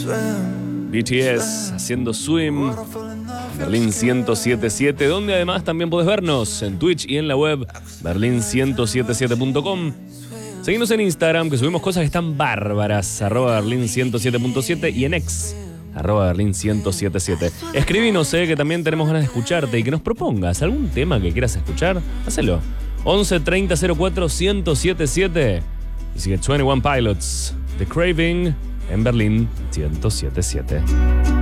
BTS haciendo Swim, Berlín 107.7, donde además también podés vernos en Twitch y en la web berlin1077.com. Seguinos en Instagram, que subimos cosas que están bárbaras, @berlin107.7, y en X, @berlin1077. Escribinos, que también tenemos ganas de escucharte y que nos propongas algún tema que quieras escuchar. Hacelo. 11 30 04 1077. Y sigue 21 Pilots, The Craving, en Berlín 107.7.